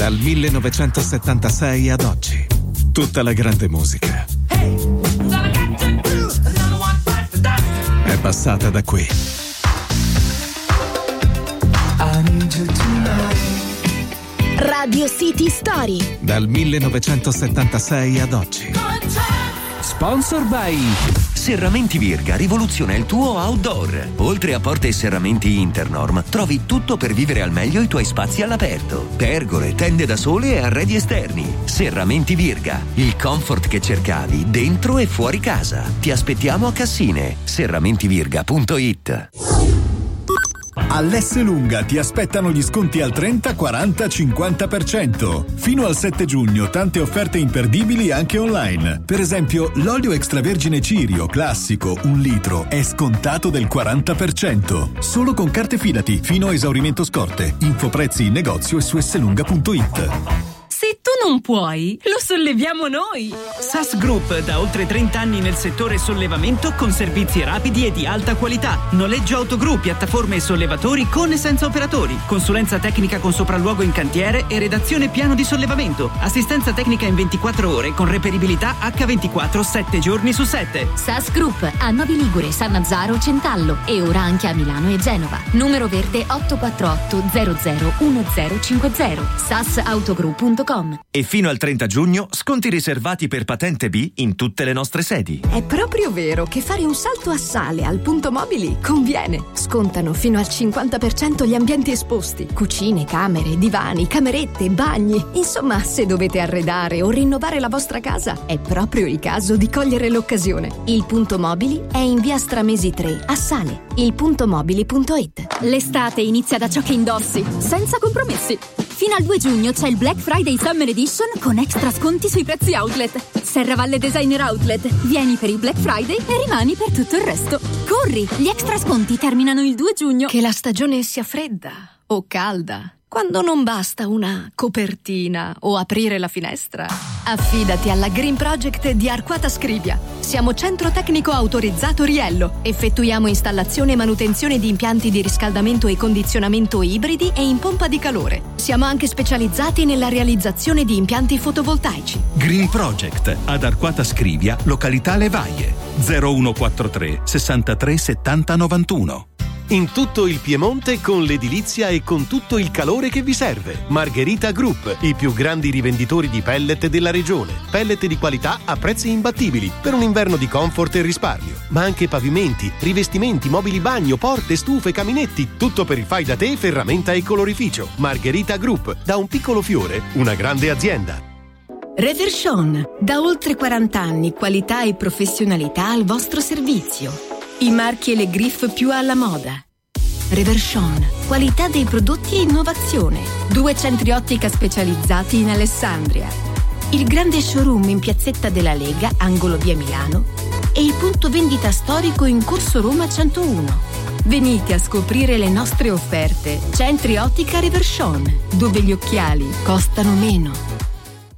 Dal 1976 ad oggi, tutta la grande musica è passata da qui. Radio City Story. Dal 1976 ad oggi. Sponsor by Serramenti Virga rivoluziona il tuo outdoor. Oltre a porte e serramenti Internorm, trovi tutto per vivere al meglio i tuoi spazi all'aperto. Pergole, tende da sole e arredi esterni. Serramenti Virga, il comfort che cercavi dentro e fuori casa. Ti aspettiamo a Cassine. serramentivirga.it. All'Esselunga ti aspettano gli sconti al 30, 40, 50%. Fino al 7 giugno tante offerte imperdibili anche online. Per esempio, l'olio extravergine Cirio classico 1 litro è scontato del 40%. Solo con carte Fidati fino a esaurimento scorte. Info prezzi in negozio e su esselunga.it. Se tu non puoi, lo solleviamo noi! SAS Group, da oltre 30 anni nel settore sollevamento con servizi rapidi e di alta qualità. Noleggio autogru, piattaforme e sollevatori con e senza operatori. Consulenza tecnica con sopralluogo in cantiere e redazione piano di sollevamento. Assistenza tecnica in 24 ore con reperibilità H24 7 giorni su 7. SAS Group a Novi Ligure, Sannazzaro, Centallo e ora anche a Milano e Genova. Numero verde 848 001050. sasautogroup.com. E fino al 30 giugno sconti riservati per patente B in tutte le nostre sedi. È proprio vero che fare un salto a sale al Punto Mobili conviene. Scontano fino al 50% gli ambienti esposti: cucine, camere, divani, camerette, bagni. Insomma, se dovete arredare o rinnovare la vostra casa, è proprio il caso di cogliere l'occasione. Il Punto Mobili è in via Stramesi 3 a Sale. ilpuntomobili.it. L'estate inizia da ciò che indossi, senza compromessi. Fino al 2 giugno c'è il Black Friday Summer Edition con extra sconti sui prezzi outlet. Serravalle Designer Outlet. Vieni per il Black Friday e rimani per tutto il resto. Corri! Gli extra sconti terminano il 2 giugno. Che la stagione sia fredda o calda, quando non basta una copertina o aprire la finestra, affidati alla Green Project di Arquata Scrivia. Siamo centro tecnico autorizzato Riello. Effettuiamo installazione e manutenzione di impianti di riscaldamento e condizionamento ibridi e in pompa di calore. Siamo anche specializzati nella realizzazione di impianti fotovoltaici. Green Project ad Arquata Scrivia, località Levaie, 0143 63 70 91. In tutto il Piemonte con l'edilizia e con tutto il calore che vi serve. Margherita Group, i più grandi rivenditori di pellet della regione. Pellet di qualità a prezzi imbattibili per un inverno di comfort e risparmio. Ma anche pavimenti, rivestimenti, mobili bagno, porte, stufe, caminetti. Tutto per il fai da te, ferramenta e colorificio. Margherita Group, da un piccolo fiore, una grande azienda. Reverchon, da oltre 40 anni qualità e professionalità al vostro servizio. I marchi e le griffe più alla moda. Reverchon, qualità dei prodotti e innovazione. 2 centri ottica specializzati in Alessandria. Il grande showroom in Piazzetta della Lega, angolo via Milano. E il punto vendita storico in Corso Roma 101. Venite a scoprire le nostre offerte. Centri ottica Reverchon, dove gli occhiali costano meno.